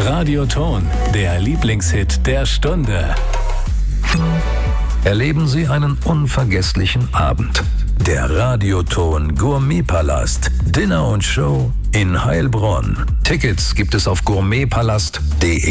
Radioton, der Lieblingshit der Stunde. Erleben Sie einen unvergesslichen Abend. Der Radioton Gourmetpalast. Dinner und Show in Heilbronn. Tickets gibt es auf gourmetpalast.de.